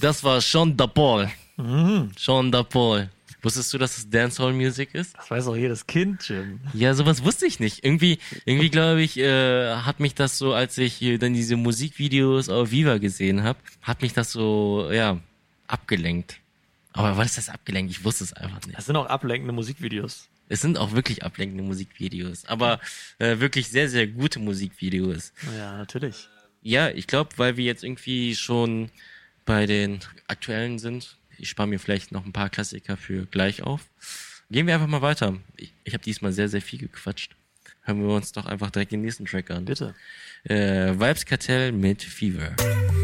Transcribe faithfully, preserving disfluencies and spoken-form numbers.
Das war Sean da Paul. Mhm. Sean da Paul. Wusstest du, dass es Dancehall-Musik ist? Das weiß auch jedes Kind, Jim. Ja, sowas wusste ich nicht. Irgendwie, irgendwie glaube ich, äh, hat mich das so, als ich äh, dann diese Musikvideos auf Viva gesehen habe, hat mich das so, ja, abgelenkt. Aber was ist das abgelenkt? Ich wusste es einfach nicht. Das sind auch ablenkende Musikvideos. Es sind auch wirklich ablenkende Musikvideos, aber äh, wirklich sehr, sehr gute Musikvideos. Ja, natürlich. Ja, ich glaube, weil wir jetzt irgendwie schon bei den aktuellen sind, ich spare mir vielleicht noch ein paar Klassiker für gleich auf. Gehen wir einfach mal weiter. Ich, ich habe diesmal sehr, sehr viel gequatscht. Hören wir uns doch einfach direkt den nächsten Track an. Bitte. Äh, Vibes Kartell mit Fever.